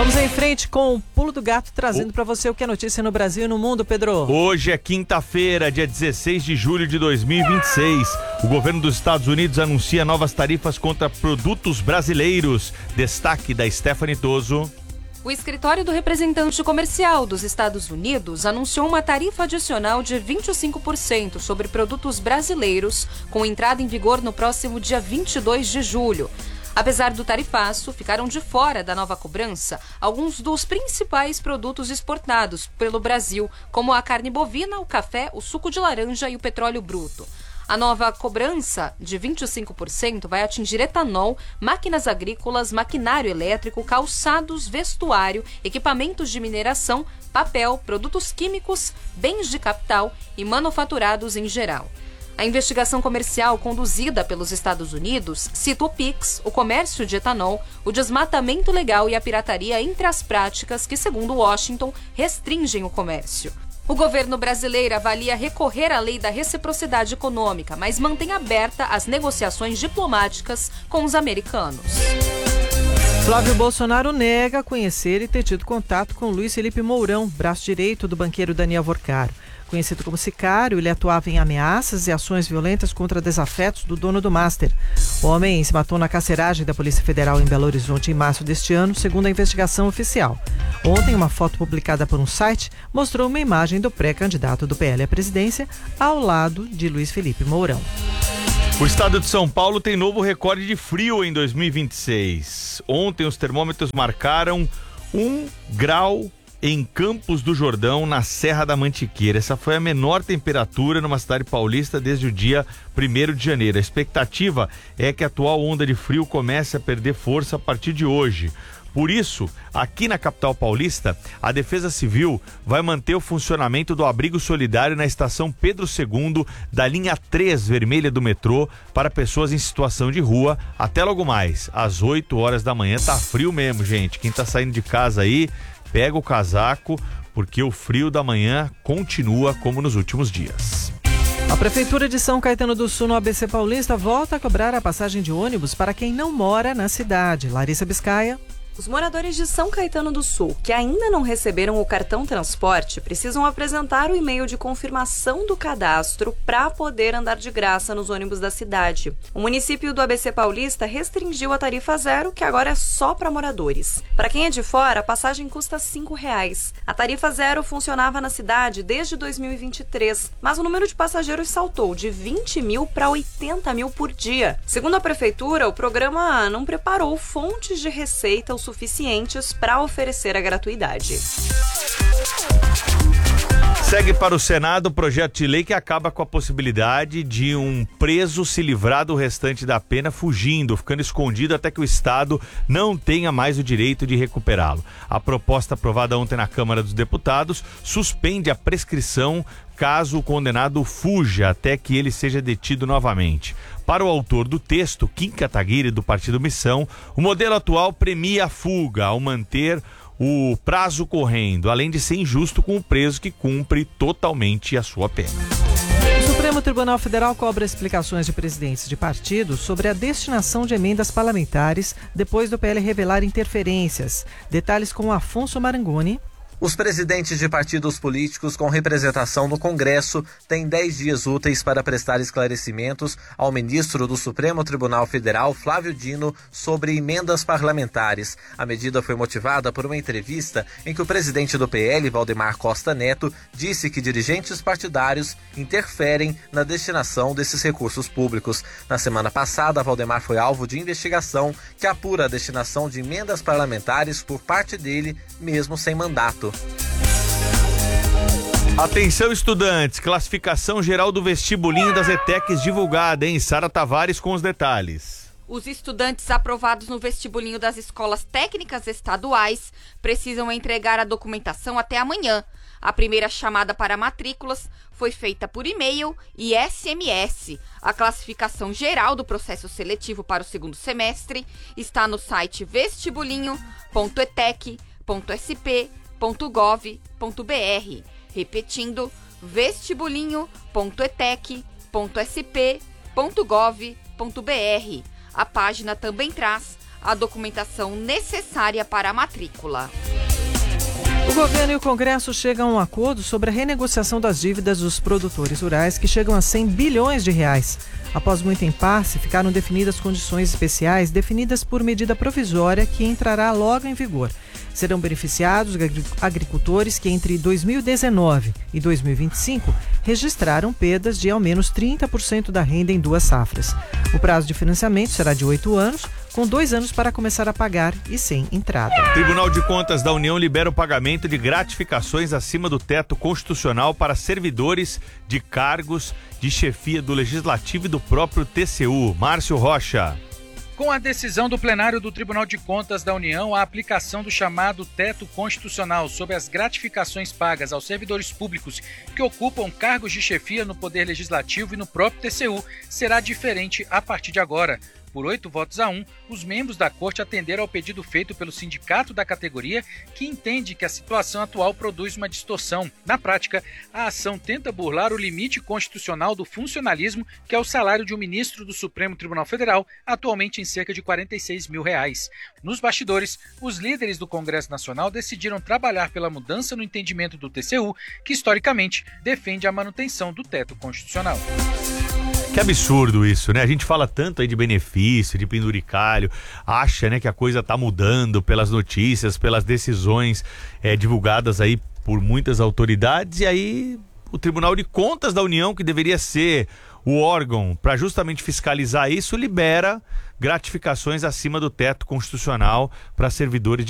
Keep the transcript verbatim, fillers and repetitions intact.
Vamos em frente com o Pulo do Gato, trazendo para você o que é notícia no Brasil e no mundo, Pedro. Hoje é quinta-feira, dia dezesseis de julho de dois mil e vinte e seis. O governo dos Estados Unidos anuncia novas tarifas contra produtos brasileiros. Destaque da Stephanie Toso. O escritório do representante comercial dos Estados Unidos anunciou uma tarifa adicional de vinte e cinco por cento sobre produtos brasileiros, com entrada em vigor no próximo dia vinte e dois de julho. Apesar do tarifaço, ficaram de fora da nova cobrança alguns dos principais produtos exportados pelo Brasil, como a carne bovina, o café, o suco de laranja e o petróleo bruto. A nova cobrança de vinte e cinco por cento vai atingir etanol, máquinas agrícolas, maquinário elétrico, calçados, vestuário, equipamentos de mineração, papel, produtos químicos, bens de capital e manufaturados em geral. A investigação comercial conduzida pelos Estados Unidos cita o Pix, o comércio de etanol, o desmatamento legal e a pirataria entre as práticas que, segundo Washington, restringem o comércio. O governo brasileiro avalia recorrer à lei da reciprocidade econômica, mas mantém aberta as negociações diplomáticas com os americanos. Flávio Bolsonaro nega conhecer e ter tido contato com Luiz Felipe Mourão, braço direito do banqueiro Daniel Vorcaro. Conhecido como sicário, ele atuava em ameaças e ações violentas contra desafetos do dono do Master. O homem se matou na carceragem da Polícia Federal em Belo Horizonte em março deste ano, segundo a investigação oficial. Ontem, uma foto publicada por um site mostrou uma imagem do pré-candidato do P L à presidência ao lado de Luiz Felipe Mourão. O estado de São Paulo tem novo recorde de frio em dois mil e vinte e seis. Ontem os termômetros marcaram um grau em Campos do Jordão, na Serra da Mantiqueira. Essa foi a menor temperatura numa cidade paulista desde o dia primeiro de janeiro. A expectativa é que a atual onda de frio comece a perder força a partir de hoje. Por isso, aqui na capital paulista, a Defesa Civil vai manter o funcionamento do abrigo solidário na estação Pedro segundo da linha três vermelha do metrô para pessoas em situação de rua até logo mais, às oito horas da manhã. Tá frio mesmo, gente. Quem tá saindo de casa aí, pega o casaco, porque o frio da manhã continua como nos últimos dias. A Prefeitura de São Caetano do Sul, no A B C Paulista, volta a cobrar a passagem de ônibus para quem não mora na cidade. Larissa Biscaia. Os moradores de São Caetano do Sul, que ainda não receberam o cartão transporte, precisam apresentar o e-mail de confirmação do cadastro para poder andar de graça nos ônibus da cidade. O município do A B C Paulista restringiu a tarifa zero, que agora é só para moradores. Para quem é de fora, a passagem custa cinco reais. A tarifa zero funcionava na cidade desde dois mil e vinte e três, mas o número de passageiros saltou de vinte mil para oitenta mil por dia. Segundo a Prefeitura, o programa não preparou fontes de receita o suficientes para oferecer a gratuidade. Segue para o Senado o projeto de lei que acaba com a possibilidade de um preso se livrar do restante da pena fugindo, ficando escondido até que o Estado não tenha mais o direito de recuperá-lo. A proposta aprovada ontem na Câmara dos Deputados suspende a prescrição caso o condenado fuja até que ele seja detido novamente. Para o autor do texto, Kim Kataguiri, do Partido Missão, o modelo atual premia a fuga ao manter o prazo correndo, além de ser injusto com o preso que cumpre totalmente a sua pena. O Supremo Tribunal Federal cobra explicações de presidentes de partidos sobre a destinação de emendas parlamentares depois do P L revelar interferências. Detalhes com Afonso Marangoni. Os presidentes de partidos políticos com representação no Congresso têm dez dias úteis para prestar esclarecimentos ao ministro do Supremo Tribunal Federal, Flávio Dino, sobre emendas parlamentares. A medida foi motivada por uma entrevista em que o presidente do P L, Valdemar Costa Neto, disse que dirigentes partidários interferem na destinação desses recursos públicos. Na semana passada, Valdemar foi alvo de investigação que apura a destinação de emendas parlamentares por parte dele, mesmo sem mandato. Atenção, estudantes, classificação geral do vestibulinho das E T E Cs divulgada, hein? Sara Tavares com os detalhes. Os estudantes aprovados no vestibulinho das escolas técnicas estaduais precisam entregar a documentação até amanhã. A primeira chamada para matrículas foi feita por e-mail e S M S. A classificação geral do processo seletivo para o segundo semestre está no site vestibulinho ponto etec ponto s p ponto gov ponto b r. Repetindo, vestibulinho ponto etec ponto s p ponto gov ponto b r. A página também traz a documentação necessária para a matrícula. O governo e o Congresso chegam a um acordo sobre a renegociação das dívidas dos produtores rurais, que chegam a cem bilhões de reais. Após muito impasse, ficaram definidas condições especiais definidas por medida provisória que entrará logo em vigor. Serão beneficiados agricultores que entre dois mil e dezenove e dois mil e vinte e cinco registraram perdas de ao menos trinta por cento da renda em duas safras. O prazo de financiamento será de oito anos, com dois anos para começar a pagar e sem entrada. Tribunal de Contas da União libera o pagamento de gratificações acima do teto constitucional para servidores de cargos de chefia do Legislativo e do próprio T C U. Márcio Rocha. Com a decisão do plenário do Tribunal de Contas da União, a aplicação do chamado teto constitucional sobre as gratificações pagas aos servidores públicos que ocupam cargos de chefia no Poder Legislativo e no próprio T C U será diferente a partir de agora. Por oito votos a um, os membros da Corte atenderam ao pedido feito pelo sindicato da categoria, que entende que a situação atual produz uma distorção. Na prática, a ação tenta burlar o limite constitucional do funcionalismo, que é o salário de um ministro do Supremo Tribunal Federal, atualmente em cerca de quarenta e seis mil reais. Nos bastidores, os líderes do Congresso Nacional decidiram trabalhar pela mudança no entendimento do T C U, que historicamente defende a manutenção do teto constitucional. Que absurdo isso, né? A gente fala tanto aí de benefício, de penduricalho, acha, né, que a coisa tá mudando pelas notícias, pelas decisões é, divulgadas aí por muitas autoridades, e aí o Tribunal de Contas da União, que deveria ser o órgão para justamente fiscalizar isso, libera gratificações acima do teto constitucional para servidores de